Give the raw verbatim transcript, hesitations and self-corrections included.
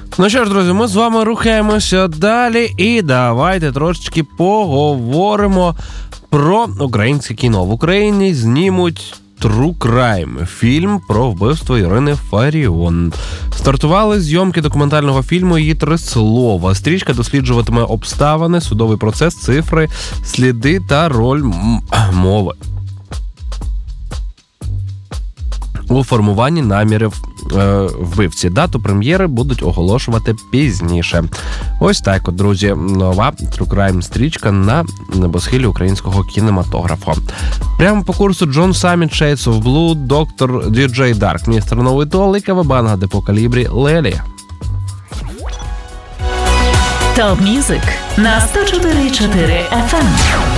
Ну що ж, друзі, ми з вами рухаємося далі і давайте трошечки поговоримо про українське кіно. В Україні знімуть True Crime – фільм про вбивство Ірини Фаріон. Стартували зйомки документального фільму «Її три слова». Стрічка досліджуватиме обставини, судовий процес, цифри, сліди та роль м- мови у формуванні намірів е, вбивці. Дату прем'єри будуть оголошувати пізніше. Ось так от, друзі, нова True Crime стрічка на небосхилі українського кінематографу. Прямо по курсу John Summit, Shades of Blue, доктор ді джей Dark, містер Новий Тол і Кавабанга де по калібрі Лелі. Топ Мюзик на сто чотири і чотири еф ем.